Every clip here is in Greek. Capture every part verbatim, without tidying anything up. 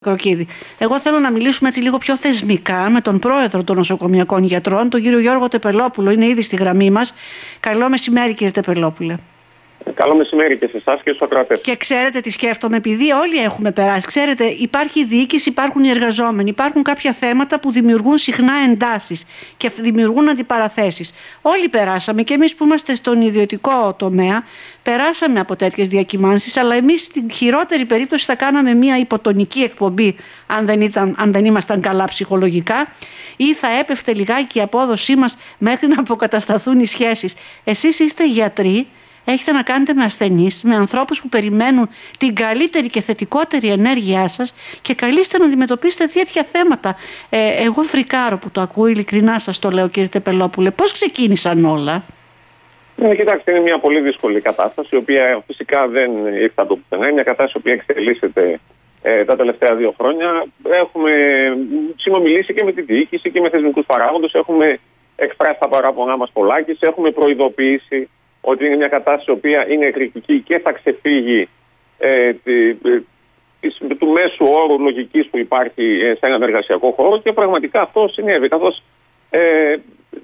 Κροκίδη. Εγώ θέλω να μιλήσουμε έτσι λίγο πιο θεσμικά με τον πρόεδρο των νοσοκομιακών γιατρών, τον κύριο Γιώργο Τεπελόπουλο. Είναι ήδη στη γραμμή μας. Καλό μεσημέρι, κύριε Τεπελόπουλε. Καλό μεσημέρι και σε εσάς και στους ακροατές. Και ξέρετε τι σκέφτομαι, επειδή όλοι έχουμε περάσει. Ξέρετε, υπάρχει διοίκηση, υπάρχουν οι εργαζόμενοι, υπάρχουν κάποια θέματα που δημιουργούν συχνά εντάσεις και δημιουργούν αντιπαραθέσεις. Όλοι περάσαμε, και εμείς που είμαστε στον ιδιωτικό τομέα, περάσαμε από τέτοιες διακυμάνσεις, αλλά εμείς στην χειρότερη περίπτωση θα κάναμε μια υποτονική εκπομπή, αν δεν, ήταν, αν δεν ήμασταν καλά ψυχολογικά, ή θα έπεφτε λιγάκι η απόδοσή μας μέχρι να αποκατασταθούν οι σχέσεις. Εσείς είστε γιατροί. Έχετε να κάνετε με ασθενείς, με ανθρώπους που περιμένουν την καλύτερη και θετικότερη ενέργειά σας και καλείστε να αντιμετωπίσετε τέτοια θέματα. Ε, εγώ φρικάρω που το ακούω, ειλικρινά σας το λέω, κύριε Τεπελόπουλε. Πώς ξεκίνησαν όλα? Ναι, κοιτάξτε, είναι μια πολύ δύσκολη κατάσταση, η οποία φυσικά δεν ήρθε από το πουθενά. Είναι μια κατάσταση που εξελίσσεται ε, τα τελευταία δύο χρόνια. Έχουμε συνομιλήσει και με τη διοίκηση και με θεσμικούς παράγοντες. Έχουμε εκφράσει τα παράπονά μας πολλάκις. Έχουμε προειδοποιήσει ότι είναι μια κατάσταση η οποία είναι εκρηκτική και θα ξεφύγει ε, τη, τη, του μέσου όρου λογικής που υπάρχει σε έναν εργασιακό χώρο, και πραγματικά αυτό συνέβη, καθώς ε,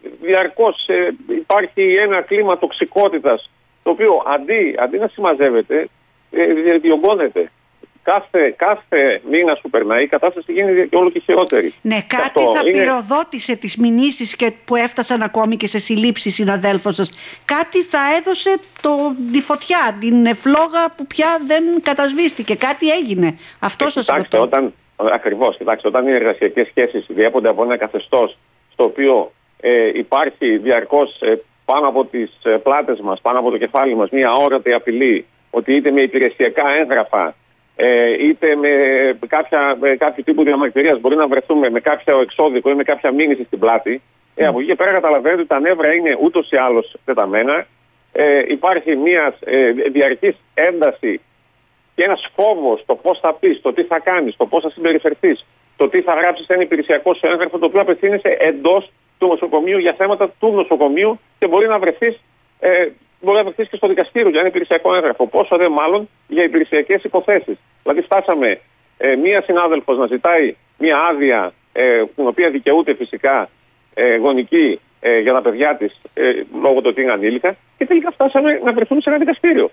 διαρκώς ε, υπάρχει ένα κλίμα τοξικότητας, το οποίο αντί, αντί να συμμαζεύεται, ε, διωγγώνεται. Κάθε, κάθε μήνα που περνάει η κατάσταση γίνεται και όλο και χειρότερη. Ναι, κάτι αυτό θα είναι... πυροδότησε τις μηνύσεις και που έφτασαν ακόμη και σε συλλήψεις συναδέλφων σας. Κάτι θα έδωσε το, τη φωτιά, την φλόγα που πια δεν κατασβήστηκε. Κάτι έγινε. Αυτό ε, σας ρωτώ. Όταν, ακριβώς, κοιτάξτε, όταν οι εργασιακές σχέσεις διέπονται από ένα καθεστώς στο οποίο ε, υπάρχει διαρκώς ε, πάνω από τις ε, πλάτες μας, πάνω από το κεφάλι μας, μια αόρατη απειλή, ότι είτε με υπηρεσιακά έγγραφα, Ε, είτε με, κάποια, με κάποιο τύπο διαμαρτυρίας μπορεί να βρεθούμε με κάποιο εξώδικο ή με κάποια μήνυση στην πλάτη. Ε, από εκεί και πέρα καταλαβαίνετε ότι τα νεύρα είναι ούτως ή άλλως τεταμένα. Ε, υπάρχει μια ε, διαρκής ένταση και ένας φόβος το πώς θα πεις, το τι θα κάνεις, το πώς θα συμπεριφερθείς, το τι θα γράψεις σε ένα υπηρεσιακό σου έγγραφο, το οποίο απευθύνεσαι εντός του νοσοκομείου για θέματα του νοσοκομείου και μπορεί να βρεθείς. Ε, Μπορεί να βρεθεί και στο δικαστήριο για ένα υπηρεσιακό έγγραφο. Πόσο δε μάλλον για υπηρεσιακές υποθέσεις. Δηλαδή, φτάσαμε ε, μία συνάδελφος να ζητάει μία άδεια, ε, την οποία δικαιούται φυσικά ε, γονική ε, για τα παιδιά της, ε, λόγω του ότι είναι ανήλικα, και τελικά φτάσαμε να βρεθούμε σε ένα δικαστήριο.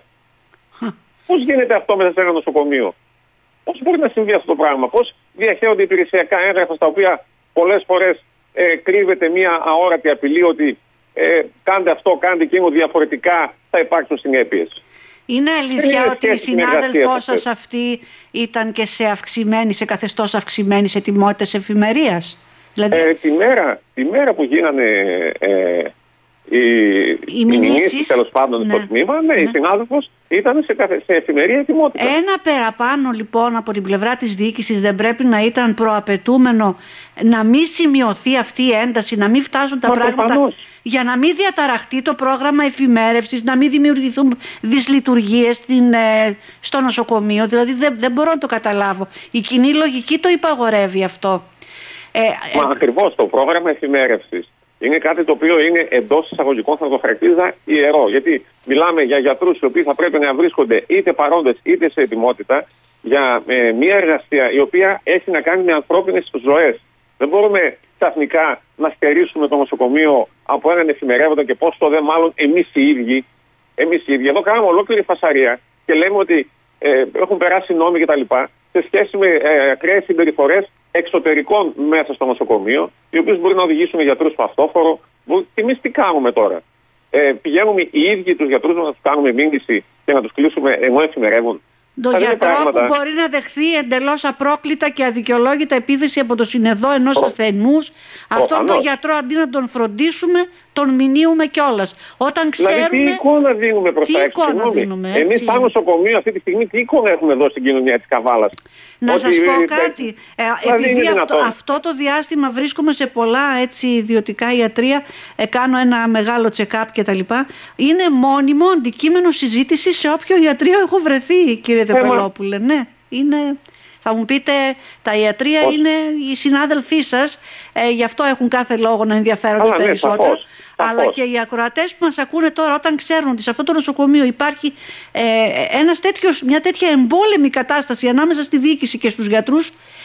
Πώς γίνεται αυτό μέσα σε ένα νοσοκομείο? Πώς μπορεί να συμβεί αυτό το πράγμα? Πώς διαχέονται υπηρεσιακά έγγραφα στα οποία πολλές φορές ε, κρύβεται μία αόρατη απειλή ότι Ε, κάντε αυτό, κάντε εκείνο, διαφορετικά θα υπάρξουν συνέπειες. Είναι αλήθεια ότι η συνάδελφό σας αυτή ήταν και σε αυξημένη, σε καθεστώς αυξημένης ετοιμότητας εφημερίας? Δηλαδή... Ε, τη, μέρα, τη μέρα που γίνανε ε, οι, οι μηνύσεις, τέλος πάντων, ναι, στο τμήμα, ναι, ναι, η συνάδελφος ήταν σε, σε εφημερία ετοιμότητα. Ένα παραπάνω λοιπόν από την πλευρά της διοίκησης δεν πρέπει να ήταν προαπαιτούμενο να μην σημειωθεί αυτή η ένταση, να μην φτάσουν τα Μα πράγματα προφανώς. Για να μην διαταραχτεί το πρόγραμμα εφημέρευσης, να μην δημιουργηθούν δυσλειτουργίες στην, ε, στο νοσοκομείο? Δηλαδή δεν, δεν μπορώ να το καταλάβω. Η κοινή λογική το υπαγορεύει αυτό. Ε, Μα ε, ακριβώς το πρόγραμμα εφημέρευσης είναι κάτι το οποίο είναι εντός εισαγωγικών, θα το χαρακτήριζα ιερό. Γιατί μιλάμε για γιατρούς οι οποίοι θα πρέπει να βρίσκονται είτε παρόντες είτε σε ετοιμότητα για ε, μια εργασία η οποία έχει να κάνει με ανθρώπινες ζωές. Δεν μπορούμε ξαφνικά να στερήσουμε το νοσοκομείο από έναν εφημερεύοντα, και πώς το δε μάλλον εμείς οι ίδιοι. Εμείς οι ίδιοι. Εδώ κάναμε ολόκληρη φασαρία και λέμε ότι ε, έχουν περάσει νόμοι κτλ. Σε σχέση με ε, ακραίες συμπεριφορές εξωτερικών μέσα στο νοσοκομείο, οι οποίες μπορεί να οδηγήσουν γιατρούς στο αυτόφορο. Και εμείς τι κάνουμε τώρα? Ε, πηγαίνουμε οι ίδιοι τους γιατρούς να τους κάνουμε μήνυση και να τους κλείσουμε ενώ εφημερεύουν? Το γιατρό πράγματα... που μπορεί να δεχθεί εντελώς απρόκλητα και αδικαιολόγητα επίθεση από το συνεδό ενός Ο... ασθενούς, αυτόν Ο... τον γιατρό αντί να τον φροντίσουμε, τον μηνύουμε κιόλας. Όταν ξέρουμε. Δηλαδή, τι εικόνα δίνουμε προς τα έξω? Εμείς στα νοσοκομείο αυτή τη στιγμή τι εικόνα έχουμε δώσει στην κοινωνία της Καβάλας? Να ότι... σας πω κάτι. Ε, δηλαδή επειδή αυτό, αυτό το διάστημα βρίσκομαι σε πολλά έτσι, ιδιωτικά ιατρεία, ε, κάνω ένα μεγάλο check-up κτλ. Είναι μόνιμο αντικείμενο συζήτηση σε όποιο ιατρείο έχω βρεθεί, κύριε Τεπελόπουλε. Ναι, είναι. Θα μου πείτε, τα ιατρία Πώς? είναι οι συνάδελφοί σας, ε, γι' αυτό έχουν κάθε λόγο να ενδιαφέρονται Αλλά, περισσότερο. Ναι, σαφώς, Αλλά σαφώς. και οι ακροατές που μας ακούνε τώρα, όταν ξέρουν ότι σε αυτό το νοσοκομείο υπάρχει ε, ένας τέτοιος, μια τέτοια εμπόλεμη κατάσταση ανάμεσα στη διοίκηση και στους γιατρούς,